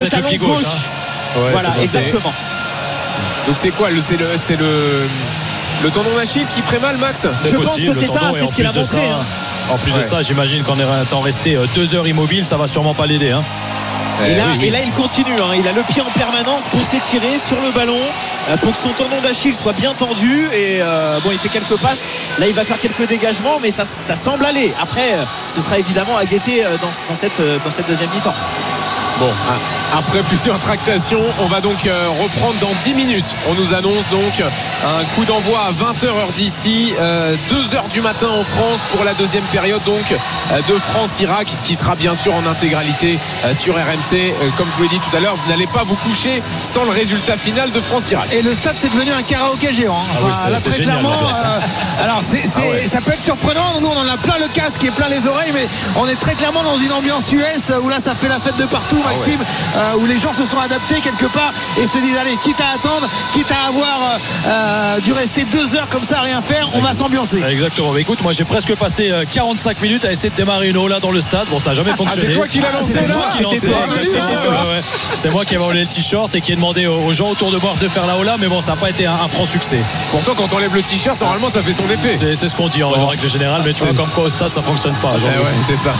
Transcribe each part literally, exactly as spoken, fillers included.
talon le pied gauche. gauche. Hein. Ouais, voilà, c'est bon, exactement. Donc c'est quoi le, c'est, le, c'est le, le tendon d'Achille qui ferait mal, Max? C'est Je possible, pense que c'est le ça, tendon, c'est et ce en qu'il a plus de montré. ça, hein. En plus Ouais. de ça, j'imagine qu'en étant resté deux heures immobile, ça va sûrement pas l'aider. Hein. Et là, oui, oui. et là, il continue. Hein. Il a le pied en permanence pour s'étirer sur le ballon, euh, pour que son tendon d'Achille soit bien tendu. Et euh, bon, il fait quelques passes. Là, il va faire quelques dégagements, mais ça, ça semble aller. Après, euh, ce sera évidemment à guetter euh, dans, dans, cette, euh, dans cette deuxième mi-temps. Bon, après plusieurs tractations, on va donc euh, reprendre dans dix minutes. On nous annonce donc un coup d'envoi à vingt heures heure d'ici, euh, deux heures du matin en France pour la deuxième période donc euh, de France-Irak, qui sera bien sûr en intégralité euh, sur R M C. Euh, comme je vous l'ai dit tout à l'heure, vous n'allez pas vous coucher sans le résultat final de France-Irak. Et le stade, c'est devenu un karaoké géant. Enfin, Ah oui, c'est- là, c'est très génial, clairement. l'ambiance, hein. euh, alors, c'est, c'est- Ah ouais. ça peut être surprenant. Nous, on en a plein le casque et plein les oreilles, mais on est très clairement dans une ambiance U S où là, ça fait la fête de partout, Maxime, euh, où les gens se sont adaptés quelque part et se disent allez, quitte à attendre, quitte à avoir euh, dû rester deux heures comme ça à rien faire, on va s'ambiancer. Exactement. Mais écoute, moi j'ai presque passé euh, quarante-cinq minutes à essayer de démarrer une ola dans le stade. Bon, ça n'a jamais fonctionné. c'est toi qui l'as lancé, C'est là toi qui l'as lancé, C'était toi, exactement. c'était toi. Ouais, ouais. C'est moi qui ai volé le t-shirt et qui ai demandé aux aux gens autour de moi de faire la ola, mais bon, ça n'a pas été un, un franc succès. Pourtant, quand on enlève le t-shirt, normalement ça fait son effet. C'est, c'est ce qu'on dit en règle générale, mais tu vois, comme quoi au stade ça fonctionne pas. Eh genre. ouais, c'est ça.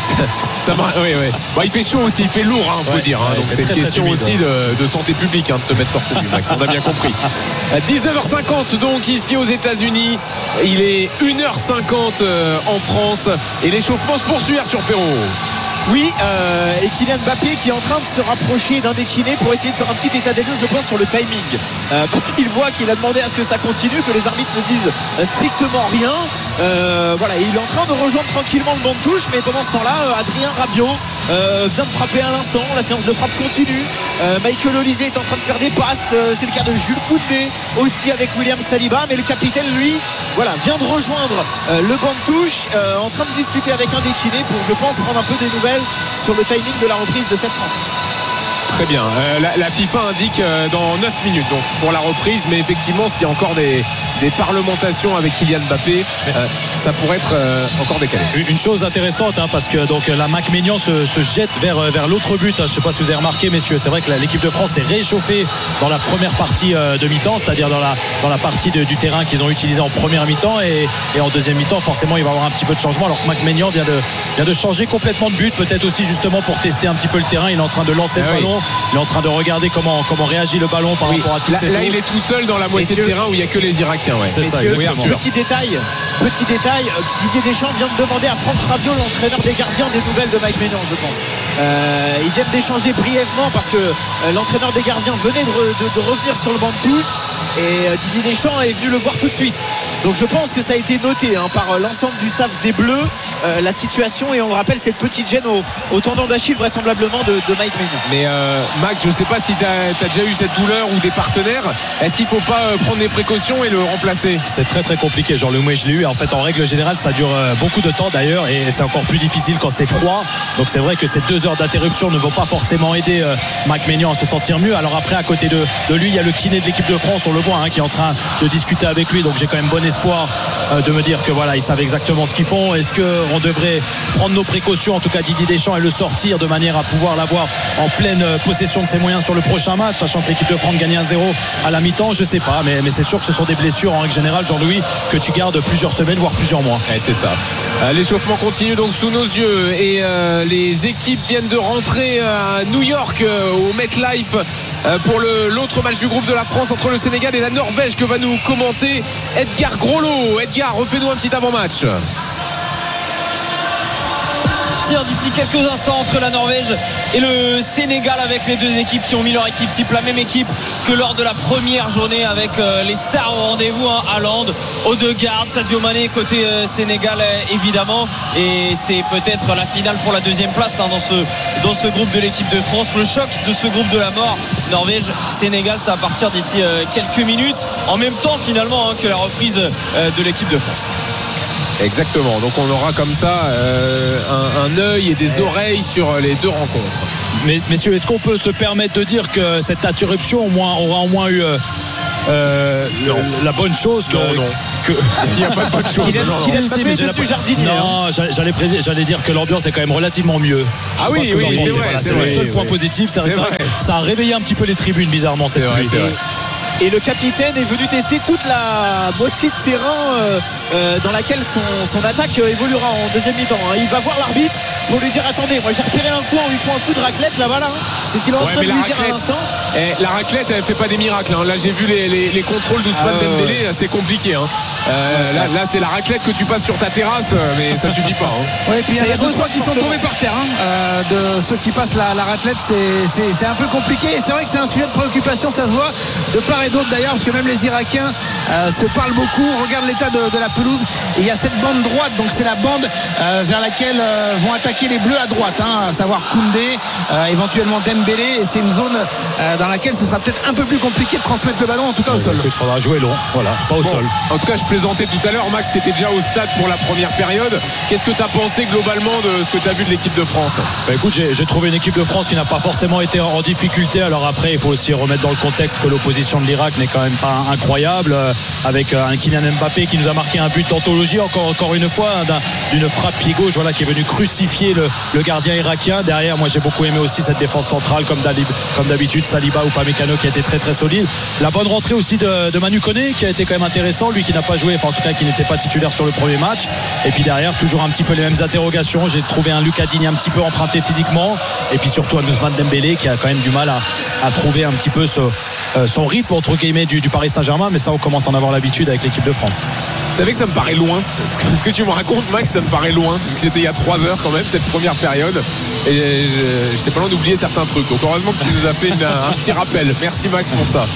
ça mar- oui, oui. Bon, il fait chaud aussi, il fait lourd, hein, faut Ouais, dire. Hein, ouais, donc il fait c'est une très, très question humide, aussi de, de santé publique hein, de se mettre torse nu, Max. On a bien compris. À dix-neuf heures cinquante donc ici aux États-Unis. Il est une heure cinquante euh, en France et l'échauffement se poursuit, Arthur Perrault. Oui, euh, et Kylian Mbappé qui est en train de se rapprocher d'un décliné pour essayer de faire un petit état des lieux, je pense, sur le timing. Euh, parce qu'il voit qu'il a demandé à ce que ça continue, que les arbitres ne disent euh, strictement rien. Euh, voilà, il est en train de rejoindre tranquillement le banc de touche, mais pendant ce temps-là, euh, Adrien Rabiot euh, vient de frapper à l'instant. La séance de frappe continue. Euh, Michael Olise est en train de faire des passes. Euh, c'est le cas de Jules Koundé aussi avec William Saliba, mais le capitaine, lui, voilà, vient de rejoindre euh, le banc de touche, euh, en train de discuter avec un décliné pour, je pense, prendre un peu des nouvelles sur le timing de la reprise de cette rencontre. Très bien. Euh, la, la FIFA indique euh, dans neuf minutes donc, pour la reprise, mais effectivement, s'il y a encore des, des parlementations avec Kylian Mbappé, euh, ça pourrait être euh, encore décalé. Une chose intéressante hein, parce que donc la Mac Maignan se, se jette vers, vers l'autre but hein. Je ne sais pas si vous avez remarqué messieurs, c'est vrai que la, l'équipe de France s'est réchauffée dans la première partie euh, de mi-temps, c'est-à-dire dans la, dans la partie de, du terrain qu'ils ont utilisé en première mi-temps et, et en deuxième mi-temps forcément il va y avoir un petit peu de changement alors que Mac Maignan vient de, vient de changer complètement de but, peut-être aussi justement pour tester un petit peu le terrain. Il est en train de lancer Ah le oui. ballon, il est en train de regarder comment, comment réagit le ballon par Oui. rapport à toutes Là, ces là, tours. il est tout seul dans la moitié Messieurs. de terrain où il n'y a que les Irakiens. Ouais. C'est ça, Messieurs, exactement. Arthur. petit détail, petit détail, euh, Didier Deschamps vient de demander à Franck Rabiot, l'entraîneur des gardiens, des nouvelles de Mike Maignan, je pense. Euh, ils viennent d'échanger brièvement parce que euh, l'entraîneur des gardiens venait de, re- de, de revenir sur le banc de touche et euh, Didier Deschamps est venu le voir tout de suite. Donc je pense que ça a été noté hein, par euh, l'ensemble du staff des Bleus, euh, la situation, et on le rappelle, cette petite gêne au, au tendon d'Achille vraisemblablement de, de Mike Maignan. Mais euh, Max, je ne sais pas si tu as déjà eu cette douleur ou des partenaires. Est-ce qu'il ne faut pas euh, prendre des précautions et le remplacer? C'est très très compliqué, genre le moi je l'ai eu. En fait en règle générale ça dure euh, beaucoup de temps d'ailleurs et c'est encore plus difficile quand c'est froid. Donc c'est vrai que ces deux heures d'interruption ne vont pas forcément aider euh, Mike Maignan à se sentir mieux. Alors après à côté de, de lui il y a le kiné de l'équipe de France, on le voit hein, qui est en train de discuter avec lui. Donc j'ai quand même bon espoir euh, de me dire que voilà ils savent exactement ce qu'ils font. Est-ce qu'on devrait prendre nos précautions, en tout cas Didier Deschamps, et le sortir de manière à pouvoir l'avoir en pleine euh, possession de ses moyens sur le prochain match, sachant que l'équipe de France gagne un zéro à la mi-temps, je sais pas, mais, mais c'est sûr que ce sont des blessures en règle générale, Jean-Louis, que tu gardes plusieurs semaines voire plusieurs mois. Ouais, c'est ça. Euh, l'échauffement continue donc sous nos yeux et euh, les équipes viennent de rentrer à New York euh, au MetLife euh, pour le, l'autre match du groupe de la France entre le Sénégal et la Norvège que va nous commenter Edgar Groslo. Edgar, refais-nous un petit avant-match. D'ici quelques instants entre la Norvège et le Sénégal, avec les deux équipes qui ont mis leur équipe type, la même équipe que lors de la première journée, avec euh, les stars au rendez-vous, hein, Haaland, Odegaard, Sadio Mané côté euh, Sénégal euh, évidemment, et c'est peut-être la finale pour la deuxième place hein, dans ce dans ce groupe de l'équipe de France. Le choc de ce groupe de la mort, Norvège Sénégal, ça va partir d'ici euh, quelques minutes, en même temps finalement hein, que la reprise euh, de l'équipe de France. Exactement, donc on aura comme ça euh, un, un œil et des oreilles sur les deux rencontres. Mais messieurs, est-ce qu'on peut se permettre de dire que cette interruption au moins, aura au moins eu euh, euh, le, la bonne chose que, non, non. que il n'y a pas de bonne chose. Kylian Mbappé est plus jardinier. Non, j'allais, j'allais dire que l'ambiance est quand même relativement mieux. Ah je oui, oui, c'est, pensez, vrai, voilà, c'est, c'est vrai, le seul oui, point oui. positif. C'est C'est ça, vrai. ça a réveillé un petit peu les tribunes bizarrement cette C'est vrai, nuit. c'est vrai. Et le capitaine est venu tester toute la moitié de terrain euh, euh, dans laquelle son, son attaque euh, évoluera en deuxième mi-temps. Hein. Il va voir l'arbitre pour lui dire attendez, moi j'ai repéré un coup, on lui fait un coup de raclette là-bas là. C'est ce qu'il est en Ouais, train de mais lui la dire à raclette, l'instant. eh, la raclette, elle fait pas des miracles. Hein. Là, j'ai vu les, les, les contrôles d'Ousmane Ah, ouais, Dembélé, c'est compliqué. Hein. Euh, là, là, c'est la raclette que tu passes sur ta terrasse, mais ça suffit pas. Hein. Ouais, puis il y a deux trois qui sont tombés par terre hein. euh, de ceux qui passent la, la raclette, c'est, c'est, c'est un peu compliqué. Et c'est vrai que c'est un sujet de préoccupation, ça se voit de part et d'autre d'ailleurs, parce que même les Irakiens euh, se parlent beaucoup. Regarde l'état de, de la pelouse. Et il y a cette bande droite, donc c'est la bande euh, vers laquelle euh, vont attaquer les Bleus à droite, hein, à savoir Koundé, euh, éventuellement Dembélé. Et c'est une zone euh, dans laquelle ce sera peut-être un peu plus compliqué de transmettre le ballon, en tout cas au sol. Il faudra jouer long, voilà, pas au Bon, sol. en tout cas, je plaisantais tout à l'heure. Max, c'était déjà au stade pour la première période. Qu'est-ce que tu as pensé globalement de ce que tu as vu de l'équipe de France? Bah écoute, j'ai, j'ai trouvé une équipe de France qui n'a pas forcément été en difficulté. Alors après, il faut aussi remettre dans le contexte que l'opposition de l'Irak n'est quand même pas incroyable, euh, avec un Kylian Mbappé qui nous a marqué un but d'anthologie encore, encore une fois, hein, d'un, d'une frappe pied gauche, voilà, qui est venu crucifier le, le gardien irakien. Derrière, moi j'ai beaucoup aimé aussi cette défense centrale, comme, comme d'habitude, Saliba ou Pamecano qui a été très très solide. La bonne rentrée aussi de, de Manu Koné qui a été quand même intéressant, lui qui n'a pas joué, enfin en tout cas qui n'était pas titulaire sur le premier match. Et puis derrière, toujours un petit peu les mêmes interrogations. J'ai trouvé un Lucas Digne un petit peu emprunté physiquement, et puis surtout un Ousmane Dembélé qui a quand même du mal à, à trouver un petit peu ce, euh, son rythme entre guillemets du, du Paris Saint-Germain, mais ça on commence à en avoir l'habitude avec l'équipe de France. Vous savez que ça me paraît loin. Ce que, ce que tu me racontes, Max, ça me paraît loin. C'était il y a trois heures quand même, cette première période. Et je, j'étais pas loin d'oublier certains trucs. Donc heureusement que tu nous as fait une, un petit rappel. Merci Max pour ça.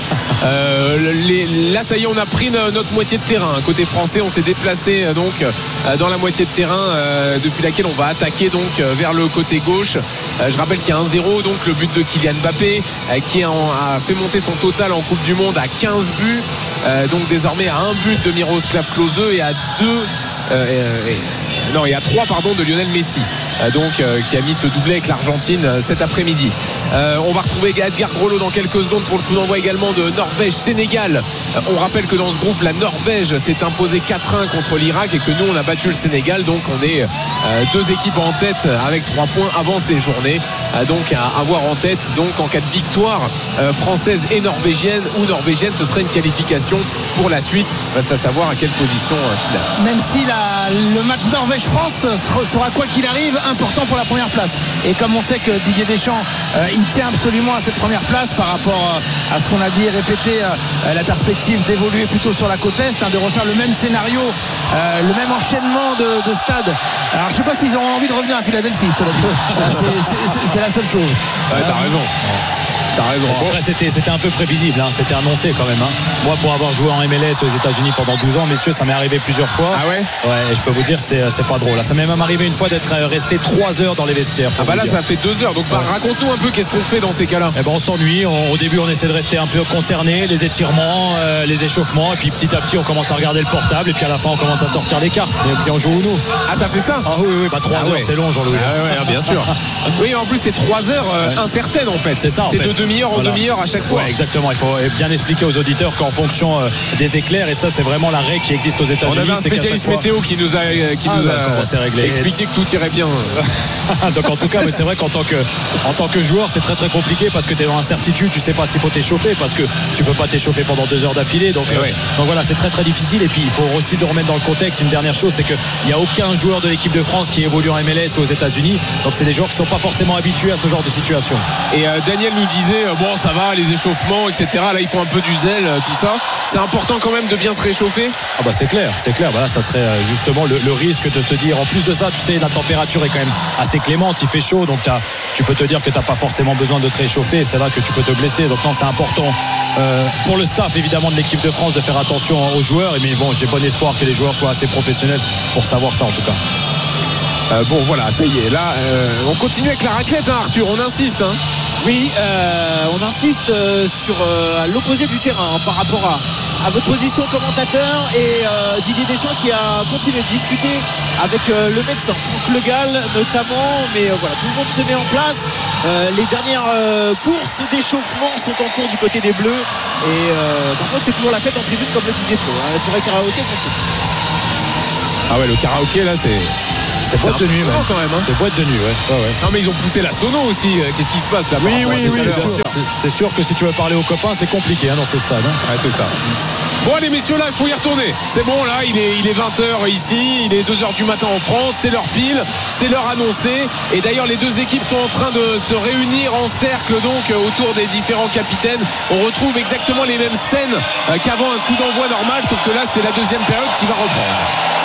Euh, les, là, ça y est, on a pris notre moitié de terrain. Côté français, on s'est déplacé donc dans la moitié de terrain euh, depuis laquelle on va attaquer donc vers le côté gauche. Euh, je rappelle qu'il y a un zéro, donc le but de Kylian Mbappé euh, qui a, a fait monter son total en Coupe du Monde à quinze buts. Euh, donc désormais à un but de Miroslav Klose et à deux euh, et, non et à trois pardon de Lionel Messi euh, donc euh, qui a mis ce doublé avec l'Argentine euh, cet après-midi. Euh, on va retrouver Edgar Grollo dans quelques secondes pour le coup d'envoi également de Norvège-Sénégal. Euh, on rappelle que dans ce groupe la Norvège s'est imposée quatre un contre l'Irak et que nous on a battu le Sénégal, donc on est euh, deux équipes en tête avec trois points avant ces journées, euh, donc à avoir en tête donc en cas de victoire euh, française et norvégienne ou norvégienne, ce serait une qualification pour la suite. Reste à savoir à quelle position euh, finale. Même si la, le match Norvège-France sera, sera quoi qu'il arrive important pour la première place. Et comme on sait que Didier Deschamps euh, il tient absolument à cette première place par rapport euh, à ce qu'on a dit et répété, euh, la perspective d'évoluer plutôt sur la côte est, hein, de refaire le même scénario, euh, le même enchaînement de, de stades. Alors je sais pas s'ils auront envie de revenir à Philadelphie, cela dit. c'est, c'est, c'est la seule chose. Ouais, t'as euh, raison. T'as raison. Bon, après c'était, c'était un peu prévisible, hein. C'était annoncé quand même, hein. Moi pour avoir joué en M L S aux États-Unis pendant douze ans, messieurs, ça m'est arrivé plusieurs fois. Ah ouais. Ouais, et je peux vous dire c'est, c'est pas drôle. Ça m'est même arrivé une fois d'être resté trois heures dans les vestiaires. Ah bah là ça fait deux heures. Donc bah, raconte-nous un peu qu'est-ce qu'on fait dans ces cas-là. Eh ben on s'ennuie. On, au début on essaie de rester un peu concerné, les étirements, euh, les échauffements, et puis petit à petit on commence à regarder le portable, et puis à la fin on commence à sortir les cartes. Et puis on joue nous. Ah t'as fait ça? Ah oui oui. Bah trois ah heures ouais. C'est long, Jean-Louis. Ah ouais, ouais, bien sûr. Oui, en plus c'est trois heures euh, ouais. incertaines en fait. C'est ça. En c'est fait. de demi-heure en voilà. demi-heure à chaque fois. Ouais, exactement. Il faut bien expliquer aux auditeurs qu'en fonction euh, des éclairs, et ça c'est vraiment la règle qui existe aux États-Unis. On avait un spécialiste météo fois... qui nous a, qui ah, nous a réglé. expliqué que tout irait bien. Donc en tout cas, mais c'est vrai qu'en tant que, en tant que joueur, c'est très très compliqué parce que tu es dans l'incertitude, tu sais pas s'il faut t'échauffer parce que tu peux pas t'échauffer pendant deux heures d'affilée. Donc, euh, ouais. donc voilà, c'est très très difficile. Et puis il faut aussi le remettre dans le contexte. Une dernière chose, c'est qu'il n'y a aucun joueur de l'équipe de France qui évolue en M L S ou aux États-Unis. Donc c'est des joueurs qui sont pas forcément habitués à ce genre de situation. Et euh, Daniel nous disait euh, bon ça va, les échauffements, et cetera. Là il faut un peu du zèle, euh, tout ça. C'est important quand même de bien se réchauffer. Ah bah c'est clair, c'est clair. Bah là, ça serait euh, justement le, le risque de te dire. En plus de ça, tu sais, la température est quand même assez clémente. Il fait chaud, donc t'as, tu peux te dire que t'as pas forcément besoin de te réchauffer. C'est là que tu peux te blesser. Donc non, c'est important euh, pour le staff évidemment de l'équipe de France de faire attention aux joueurs. Mais bon, j'ai bon espoir que les joueurs soient assez professionnels pour savoir ça en tout cas. Euh, bon voilà, ça y est. Là, euh, on continue avec la raclette, hein, Arthur. On insiste. Hein. Oui, euh, on insiste euh, sur euh, l'opposé du terrain hein, par rapport à, à votre position commentateur et euh, Didier Deschamps qui a continué de discuter avec euh, le médecin Franck Le Gall notamment, mais euh, voilà, tout le monde se met en place. Euh, les dernières euh, courses d'échauffement sont en cours du côté des Bleus et euh, par contre c'est toujours la fête en tribune comme le disait Flo, hein, la soirée karaoké continue. Ah ouais, le karaoké là c'est C'est boîte de nuit, ouais. quand même. Hein. C'est boîte de nuit, ouais. ouais, ouais. Non mais ils ont poussé la sono aussi. Qu'est-ce qui se passe là? Oui, oui, oui. C'est C'est sûr. C'est, c'est sûr que si tu veux parler aux copains, c'est compliqué hein, dans ce stade. Hein. Ouais, c'est ça. Bon allez messieurs, là il faut y retourner. C'est bon là, il est, il est vingt heures ici, il est deux heures du matin en France, c'est l'heure pile, c'est l'heure annoncée. Et d'ailleurs les deux équipes sont en train de se réunir en cercle donc autour des différents capitaines. On retrouve exactement les mêmes scènes qu'avant un coup d'envoi normal, sauf que là c'est la deuxième période qui va reprendre.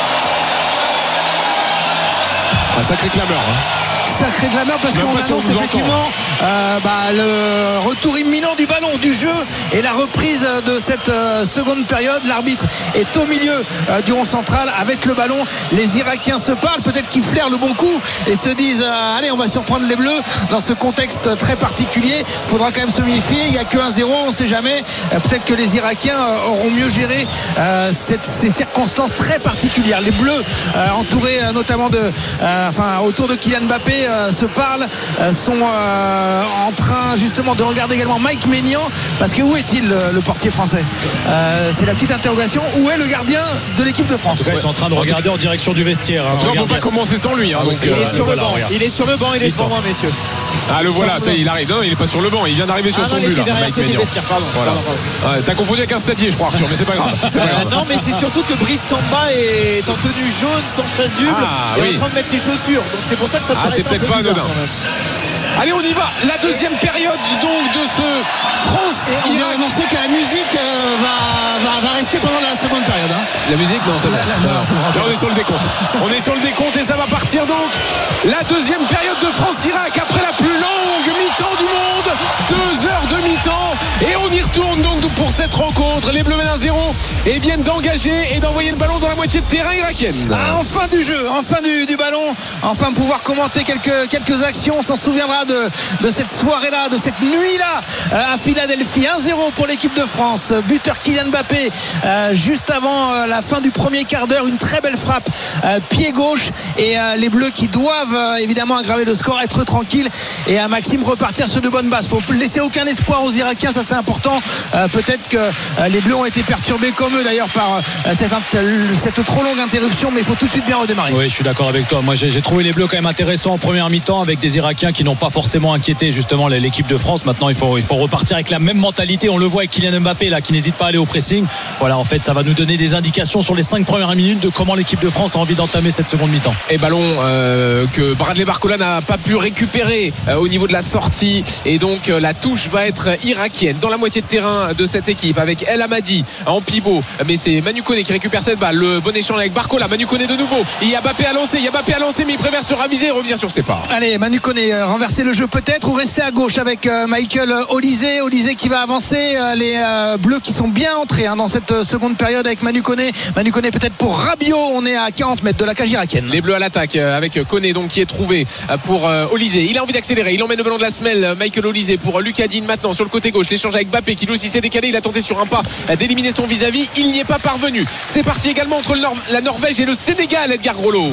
Un sacré clameur hein. Sacré clameur parce qu'on pas si annonce on vous effectivement euh, bah, le retour imminent du ballon, du jeu et la reprise de cette euh, seconde période. L'arbitre est au milieu euh, du rond central avec le ballon. Les Irakiens se parlent, peut-être qu'ils flairent le bon coup et se disent euh, allez on va surprendre les Bleus dans ce contexte très particulier. Il faudra quand même se méfier, il n'y a que un zéro, on ne sait jamais. Euh, peut-être que les Irakiens euh, auront mieux géré euh, cette, ces circonstances très particulières. Les Bleus euh, entourés euh, notamment de euh, enfin autour de Kylian Mbappé euh, se parlent, euh, sont euh, en train justement de regarder également Mike Maignan parce que où est-il le, le portier français euh, c'est la petite interrogation. Où est le gardien de l'équipe de France? En tout cas, ils sont en train de regarder en direction du vestiaire. Hein. On ne peut pas commencer sans lui hein, ah, donc, Il euh, est sur voilà, le banc, regarde. il est sur le banc, il est sur le banc messieurs. Ah le voilà, ça y est, il arrive. Non, il est pas sur le banc, il vient d'arriver sur Ah son non, il but était là, derrière Mike côté Maignan. vestiaire, pardon, Voilà. pardon, pardon. Ouais, t'as confondu avec un stadier je crois Arthur, mais c'est pas grave. C'est pas Euh, grave. non mais c'est surtout que Brice Samba est en tenue jaune sans chasuble Ah, et oui. en train de mettre ses chaussures, donc c'est pour ça que ça te Ah, paraît c'est un peut-être peu pas bizarre, anodin. quand même. Allez on y va, la deuxième période donc de ce France Et on vient Irak. annoncer que la musique euh, va, va, va rester pendant la seconde période hein. La musique non c'est bon. La- la- non, c'est bon. Là on est sur le décompte. On est sur le décompte et ça va partir donc la deuxième période de France-Irak après la plus longue mi-temps du monde. Deux heures de mi-temps et on y retourne donc pour cette rencontre. Les Bleus mènent un zéro et viennent d'engager et d'envoyer le ballon dans la moitié de terrain irakienne. Ah, enfin du jeu, enfin du, du ballon, enfin pouvoir commenter quelques, quelques actions. On s'en souviendra de, de cette soirée-là, de cette nuit-là euh, à Philadelphie. un zéro pour l'équipe de France. Buteur Kylian Mbappé euh, juste avant euh, la fin du premier quart d'heure. Une très belle frappe, euh, pied gauche. Et euh, les Bleus qui doivent euh, évidemment aggraver le score, être tranquilles. Et à Maxime repartir sur de bonnes bases. Il ne faut laisser aucun espoir aux Irakiens, ça c'est important. Euh, peut-être que euh, les Bleus ont été perturbés comme eux d'ailleurs par euh, cette, cette trop longue interruption, mais il faut tout de suite bien redémarrer. Oui, je suis d'accord avec toi. Moi, j'ai, j'ai trouvé les Bleus quand même intéressants en première mi-temps avec des Irakiens qui n'ont pas forcément inquiété justement l'équipe de France. Maintenant, il faut, il faut repartir avec la même mentalité. On le voit avec Kylian Mbappé là, qui n'hésite pas à aller au pressing. Voilà, en fait, ça va nous donner des indications sur les cinq premières minutes de comment l'équipe de France a envie d'entamer cette seconde mi-temps. Et ballon euh, que Bradley Barcola n'a pas pu récupérer euh, au niveau de la sortie et donc euh, la touche va être irakienne dans la moitié de terrain de cette équipe avec El Hamadi en pivot, mais c'est Manu Koné qui récupère cette balle. Le bon échange avec Barcola, Manu Koné de nouveau, il y a Mbappé à lancer, il y a Mbappé à lancer mais il préfère se raviser et revient sur ses pas. Allez, Manu Koné, euh, renverser le jeu peut-être ou rester à gauche avec euh, Michael Olysée. Olysée qui va avancer, euh, les euh, Bleus qui sont bien entrés hein, dans cette euh, seconde période avec Manu Koné. Manu Koné peut-être pour Rabiot, on est à quarante mètres de la cage irakienne. Les Bleus à l'attaque euh, avec Koné donc qui est trouvé euh, pour euh, Olysée. Il a envie d'accélérer, il emmène le ballon de la semelle. euh, Michael Olysée pour Lucas Digne maintenant sur le côté gauche. L'échange avec Mbappé qui lui aussi s'est décalé. Il a tenté sur un pas euh, d'éliminer son vis-à-vis. Il n'y est pas parvenu. C'est parti également entre le Nor- la Norvège et le Sénégal, Edgar Groslo.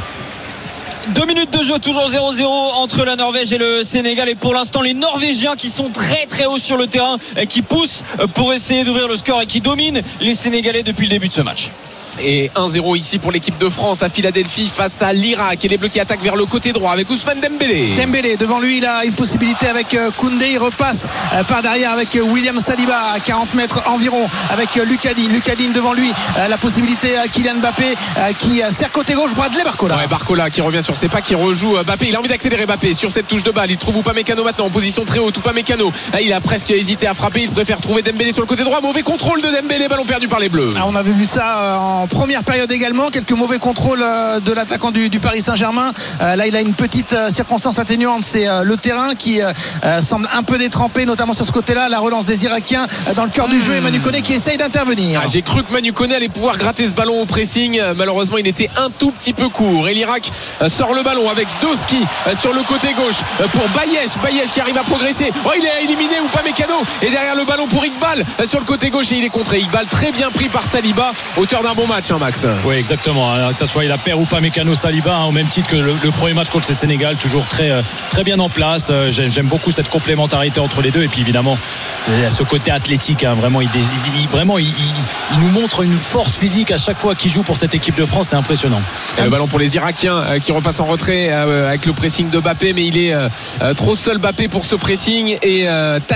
Deux minutes de jeu, toujours zéro zéro entre la Norvège et le Sénégal. Et pour l'instant, les Norvégiens qui sont très très hauts sur le terrain, qui poussent pour essayer d'ouvrir le score et qui dominent les Sénégalais depuis le début de ce match. Et un zéro ici pour l'équipe de France à Philadelphie face à l'Irak et les Bleus qui attaquent vers le côté droit avec Ousmane Dembélé. Dembélé devant lui, il a une possibilité avec Koundé, il repasse par derrière avec William Saliba à quarante mètres environ avec Lucas Digne. Lucas Digne devant lui, la possibilité à Kylian Mbappé qui sert côté gauche, Bradley Barcola. Ouais, Barcola qui revient sur ses pas, qui rejoue Mbappé. Il a envie d'accélérer Mbappé sur cette touche de balle. Il trouve Upamecano maintenant en position très haute. Upamecano, il a presque hésité à frapper. Il préfère trouver Dembélé sur le côté droit. Mauvais contrôle de Dembélé, ballon perdu par les Bleus. Ah, on avait vu ça en première période également. Quelques mauvais contrôles euh, de l'attaquant du, du Paris Saint-Germain. Euh, là il a une petite euh, circonstance atténuante, c'est euh, le terrain qui euh, euh, semble un peu détrempé, notamment sur ce côté-là. La relance des Irakiens euh, dans le cœur du jeu et Manu Koné qui essaye d'intervenir. Ah, j'ai cru que Manu Koné allait pouvoir gratter ce ballon au pressing. Malheureusement il était un tout petit peu court et l'Irak euh, sort le ballon avec Doski euh, sur le côté gauche euh, pour Bayesh. Bayesh qui arrive à progresser. Oh, il est éliminé ou pas Mécano, et derrière le ballon pour Iqbal euh, sur le côté gauche et il est contré. Iqbal très bien pris par Saliba, auteur d'un bon match, hein, Max. Oui, exactement, que ce soit il a perd ou pas Mécano, Saliba, hein, au même titre que le, le premier match contre le Sénégal, toujours très, euh, très bien en place. euh, j'aime, j'aime beaucoup cette complémentarité entre les deux et puis évidemment il y a ce côté athlétique, hein, vraiment, il, il, il, vraiment il, il, il nous montre une force physique à chaque fois qu'il joue pour cette équipe de France, c'est impressionnant. Et le ballon pour les Irakiens euh, qui repassent en retrait euh, avec le pressing de Mbappé, mais il est euh, trop seul Mbappé pour ce pressing et euh,